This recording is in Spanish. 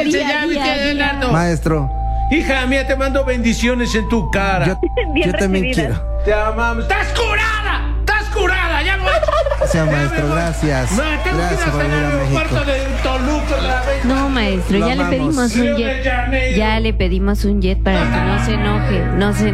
día. Maestro, Hija mía, te mando bendiciones en tu cara. yo también recibidas. quiero. Te amamos. ¡Estás curada! ¡Estás curada! ¡Ya voy! Gracias, maestro, gracias. No, tengo que ir Gracias por hasta el venir a México. aeropuerto de Toluca otra vez. No, maestro, Lo ya le amamos. pedimos un Río de jet. Janeiro. Ya le pedimos un jet para que no se enoje. No se